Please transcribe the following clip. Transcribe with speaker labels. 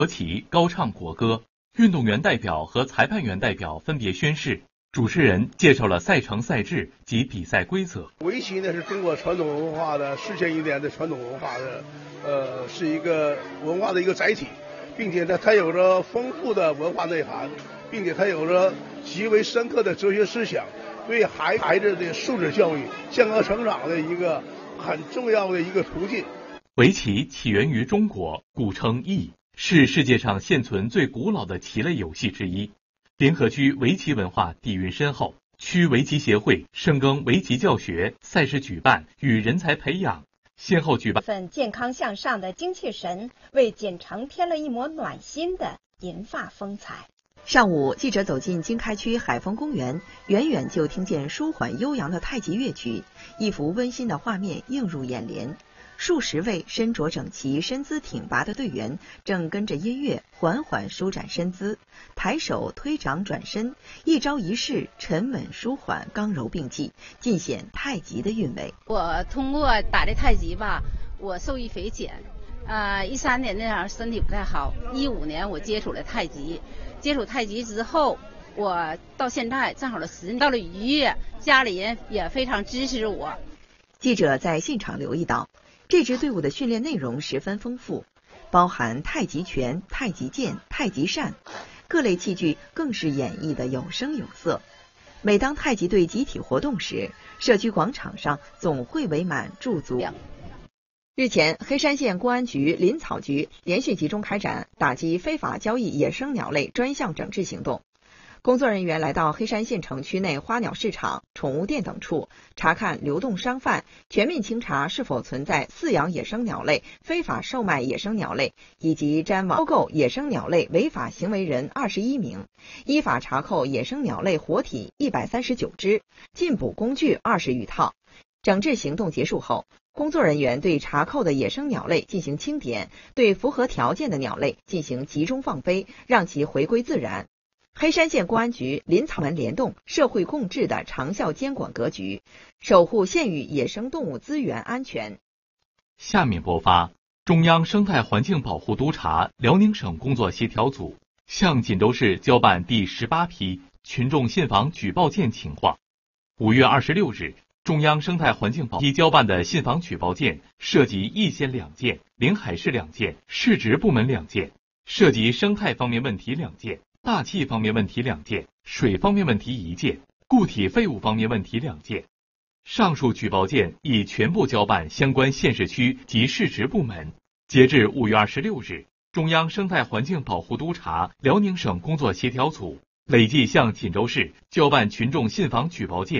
Speaker 1: 国旗高唱国歌，运动员代表和裁判员代表分别宣誓。主持人介绍了赛程、赛制及比赛规则。
Speaker 2: 围棋呢是中国传统文化的4000余年的传统文化的，是一个文化的一个载体，并且呢它有着丰富的文化内涵，并且它有着极为深刻的哲学思想，对孩子的素质教育、健康成长的一个很重要的一个途径。
Speaker 1: 围棋起源于中国，古称弈，是世界上现存最古老的棋类游戏之一。联合区围棋文化底蕴深厚，区围棋协会深耕围棋教学、赛事举办与人才培养，先后举办
Speaker 3: 份健康向上的精气神，为锦城添了一抹暖心的银发风采。
Speaker 4: 上午，记者走进经开区海丰公园，远远就听见舒缓悠扬的太极乐曲，一幅温馨的画面映入眼帘。数十位身着整齐、身姿挺拔的队员正跟着音乐缓缓舒展身姿，抬手推掌转身，一招一式沉稳舒缓，刚柔并济，尽显太极的韵味。
Speaker 5: 我通过打这太极吧，我受益匪浅。13年那样身体不太好，15年我接触了太极，接触太极之后，我到现在正好了10年，到了1月，家里人也非常支持我。
Speaker 4: 记者在现场留意到，这支队伍的训练内容十分丰富，包含太极拳、太极剑、太极扇，各类器具更是演绎的有声有色。每当太极队集体活动时，社区广场上总会围满驻足。日前，黑山县公安局林草局连续集中开展打击非法交易野生鸟类专项整治行动。工作人员来到黑山县城区内花鸟市场、宠物店等处，查看流动商贩，全面清查是否存在饲养野生鸟类、非法售卖野生鸟类以及沾网收购野生鸟类违法行为人21名，依法查扣野生鸟类活体139只，禁捕工具20余套。整治行动结束后，工作人员对查扣的野生鸟类进行清点，对符合条件的鸟类进行集中放飞，让其回归自然。黑山县公安局林草门联动社会共治的长效监管格局，守护县域野生动物资源安全。
Speaker 1: 下面播发中央生态环境保护督察辽宁省工作协调组向锦州市交办第18批群众信访举报件情况。5月26日，中央生态环境保护交办的信访举报件涉及易县2件、临海市2件、市直部门2件，涉及生态方面问题2件。大气方面问题2件，水方面问题1件，固体废物方面问题2件。上述举报件已全部交办相关县市区及市直部门。截至5月26日，中央生态环境保护督察辽宁省工作协调组累计向锦州市交办群众信访举报件